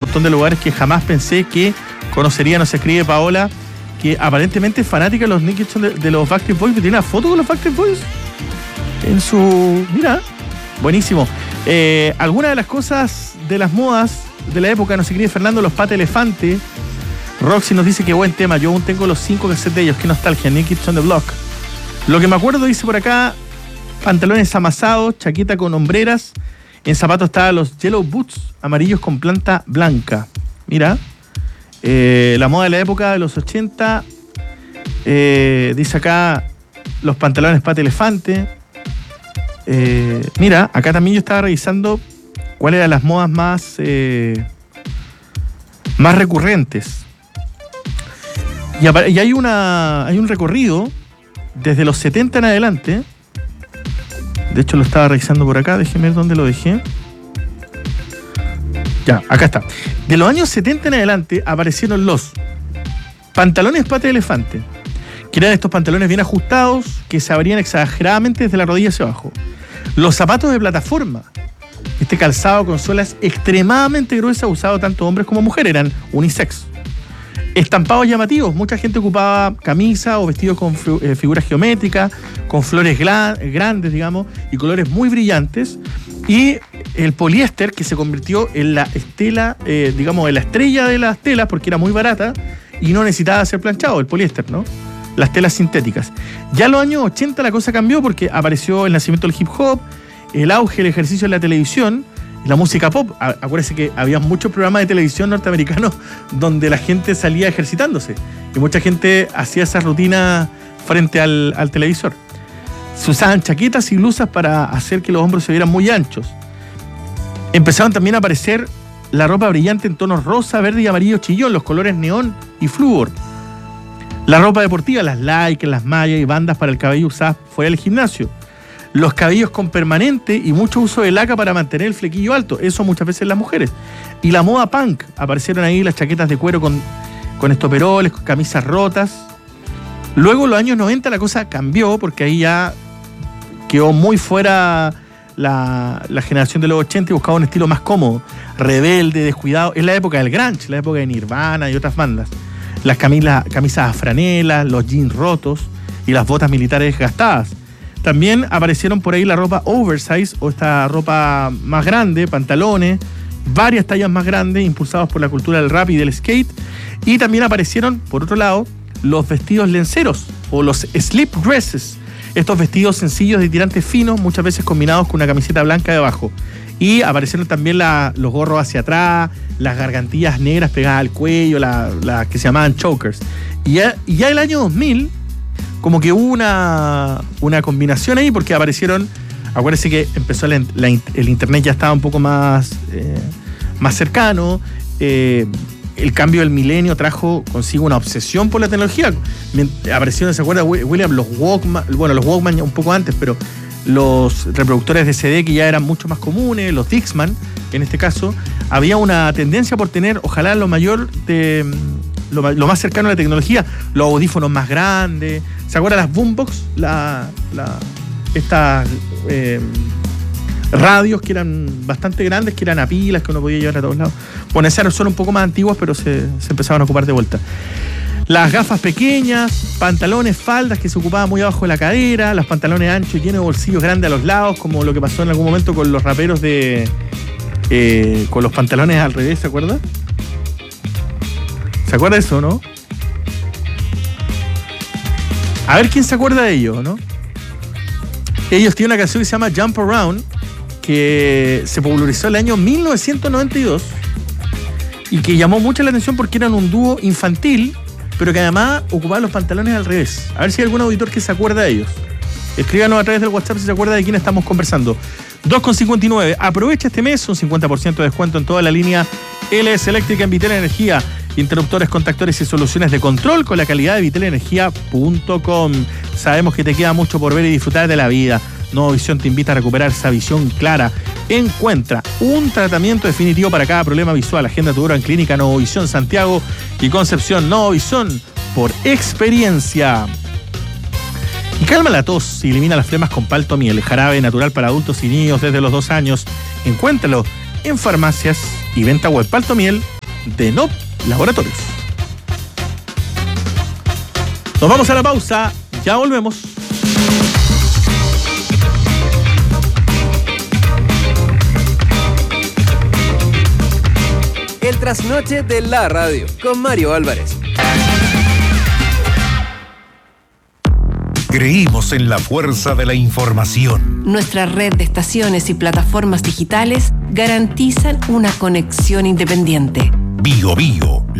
montón de lugares que jamás pensé que conocería. Nos escribe Paola, que aparentemente es fanática de los Nick de los Backstreet Boys, que tiene una foto con los Backstreet Boys en su... Mira, buenísimo. Algunas de las cosas de las modas de la época, nos escribe Fernando, los Pata Elefante. Roxy nos dice que buen tema, yo aún tengo los 5 cassettes de ellos, qué nostalgia, New Kids on the Block. Lo que me acuerdo, dice por acá, pantalones amasados, chaqueta con hombreras, en zapatos estaban los Yellow Boots, amarillos con planta blanca. Mira, la moda de la época de los 80, dice acá, los pantalones Pata Elefante. Mira, acá también yo estaba revisando cuáles eran las modas más recurrentes. Y hay un recorrido desde los 70 en adelante. De hecho lo estaba revisando por acá, déjeme ver dónde lo dejé. Ya, acá está. De los años 70 en adelante aparecieron los pantalones Pata Elefante, que eran estos pantalones bien ajustados, que se abrían exageradamente desde la rodilla hacia abajo. Los zapatos de plataforma, este calzado con suelas extremadamente gruesas, usado tanto hombres como mujeres, eran unisex. Estampados llamativos, mucha gente ocupaba camisa o vestidos con figuras geométricas, con flores grandes, digamos, y colores muy brillantes. Y el poliéster, que se convirtió en la estela, digamos, en la estrella de las telas, porque era muy barata y no necesitaba ser planchado, el poliéster, ¿no? Las telas sintéticas. Ya en los años 80 la cosa cambió porque apareció el nacimiento del hip hop, el auge del ejercicio en la televisión, la música pop. Acuérdense que había muchos programas de televisión norteamericanos donde la gente salía ejercitándose y mucha gente hacía esa rutina frente al televisor. Se usaban chaquetas y blusas para hacer que los hombros se vieran muy anchos. Empezaron también a aparecer la ropa brillante en tonos rosa, verde y amarillo chillón, los colores neón y flúor. La ropa deportiva, las lycras, las mallas y bandas para el cabello usadas fuera del gimnasio. Los cabellos con permanente y mucho uso de laca para mantener el flequillo alto. Eso muchas veces las mujeres. Y la moda punk. Aparecieron ahí las chaquetas de cuero con estoperoles, con camisas rotas. Luego, en los años 90, la cosa cambió porque ahí ya quedó muy fuera la generación de los 80 y buscaba un estilo más cómodo, rebelde, descuidado. Es la época del grunge, la época de Nirvana y otras bandas. Las camisas a franela, los jeans rotos y las botas militares gastadas. También aparecieron por ahí la ropa oversize o esta ropa más grande, pantalones, varias tallas más grandes, impulsados por la cultura del rap y del skate. Y también aparecieron, por otro lado, los vestidos lenceros o los slip dresses. Estos vestidos sencillos de tirantes finos, muchas veces combinados con una camiseta blanca debajo. Y aparecieron también los gorros hacia atrás, las gargantillas negras pegadas al cuello, las que se llamaban chokers. Y ya el año 2000... como que hubo una combinación ahí porque aparecieron, acuérdense que empezó el internet, ya estaba un poco más cercano, el cambio del milenio trajo consigo una obsesión por la tecnología. Aparecieron, ¿se acuerda, William? Los Walkman un poco antes, pero los reproductores de CD que ya eran mucho más comunes, los Dixman, en este caso, había una tendencia por tener, ojalá lo más cercano a la tecnología, los audífonos más grandes. ¿Se acuerdan las boombox? Estas radios que eran bastante grandes, que eran a pilas, que uno podía llevar a todos lados. Bueno, esas son un poco más antiguas, pero se empezaban a ocupar de vuelta. Las gafas pequeñas, pantalones, faldas que se ocupaban muy abajo de la cadera, los pantalones anchos y llenos de bolsillos grandes a los lados, como lo que pasó en algún momento con los raperos con los pantalones al revés, ¿se acuerda? ¿Se acuerda de eso, no? A ver quién se acuerda de ellos, ¿no? Ellos tienen una canción que se llama Jump Around, que se popularizó en el año 1992 y que llamó mucho la atención porque eran un dúo infantil, pero que además ocupaban los pantalones al revés. A ver si hay algún auditor que se acuerda de ellos. Escríbanos a través del WhatsApp si se acuerda de quién estamos conversando. 2,59. Aprovecha este mes, un 50% de descuento en toda la línea LS Eléctrica en Vitel Energía. Interruptores, contactores y soluciones de control con la calidad de vitelenergia.com. Sabemos que te queda mucho por ver y disfrutar de la vida. Nueva Visión te invita a recuperar esa visión clara. Encuentra un tratamiento definitivo para cada problema visual. Agenda tu hora en Clínica Nueva Visión Santiago y Concepción. Nueva Visión por experiencia. Y calma la tos y elimina las flemas con Paltomiel, el jarabe natural para adultos y niños desde los 2 años. Encuéntralo en farmacias y venta web. Paltomiel de NOP Laboratorios. Nos vamos a la pausa, ya volvemos. El trasnoche de la radio con Mario Álvarez. Creímos en la fuerza de la información. Nuestra red de estaciones y plataformas digitales garantizan una conexión independiente. Bio Bio.